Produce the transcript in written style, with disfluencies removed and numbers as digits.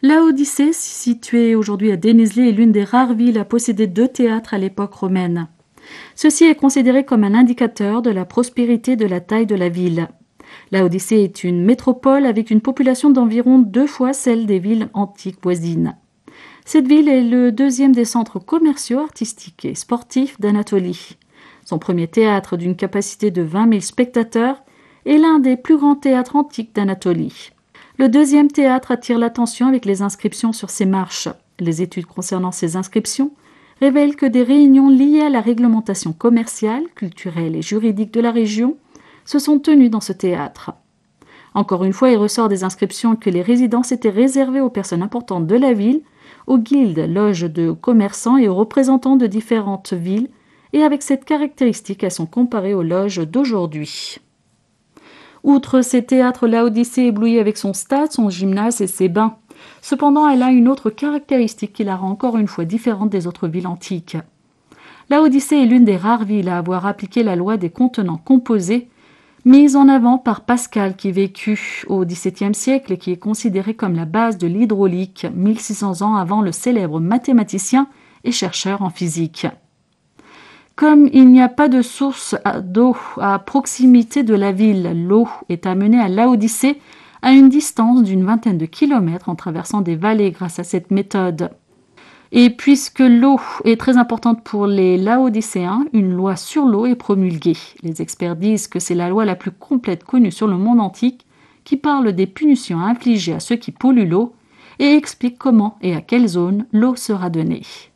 Laodicée, située aujourd'hui à Denizli, est l'une des rares villes à posséder 2 théâtres à l'époque romaine. Ceci est considéré comme un indicateur de la prospérité de la taille de la ville. Laodicée est une métropole avec une population d'environ 2 fois celle des villes antiques voisines. Cette ville est le deuxième des centres commerciaux, artistiques et sportifs d'Anatolie. Son premier théâtre d'une capacité de 20 000 spectateurs est l'un des plus grands théâtres antiques d'Anatolie. Le deuxième théâtre attire l'attention avec les inscriptions sur ses marches. Les études concernant ces inscriptions révèlent que des réunions liées à la réglementation commerciale, culturelle et juridique de la région se sont tenues dans ce théâtre. Encore une fois, il ressort des inscriptions que les résidences étaient réservées aux personnes importantes de la ville, aux guildes, loges de commerçants et aux représentants de différentes villes, et avec cette caractéristique, elles sont comparées aux loges d'aujourd'hui. Outre ces théâtres, Laodicée éblouit avec son stade, son gymnase et ses bains. Cependant, elle a une autre caractéristique qui la rend encore une fois différente des autres villes antiques. Laodicée est l'une des rares villes à avoir appliqué la loi des contenants composés, mise en avant par Pascal qui vécut au XVIIe siècle et qui est considéré comme la base de l'hydraulique 1600 ans avant le célèbre mathématicien et chercheur en physique. Comme il n'y a pas de source d'eau à proximité de la ville, l'eau est amenée à Laodicée à une distance d'une vingtaine de kilomètres en traversant des vallées grâce à cette méthode. Et puisque l'eau est très importante pour les Laodicéens, une loi sur l'eau est promulguée. Les experts disent que c'est la loi la plus complète connue sur le monde antique qui parle des punitions infligées à ceux qui polluent l'eau et explique comment et à quelle zone l'eau sera donnée.